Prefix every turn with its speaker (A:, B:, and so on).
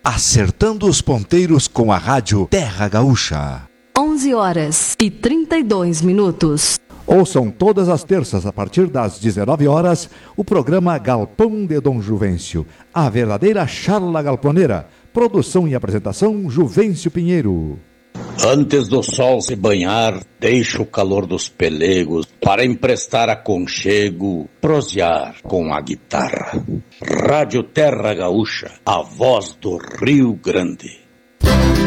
A: acertando os ponteiros com a rádio Terra Gaúcha.
B: 11h32.
C: Ouçam todas as terças, a partir das 19 horas, o programa Galpão de Dom Juvencio, a verdadeira charla galponeira. Produção e apresentação, Juvencio Pinheiro.
D: Antes do sol se banhar, deixa o calor dos pelegos para emprestar aconchego, prosear com a guitarra. Rádio Terra Gaúcha, a voz do Rio Grande.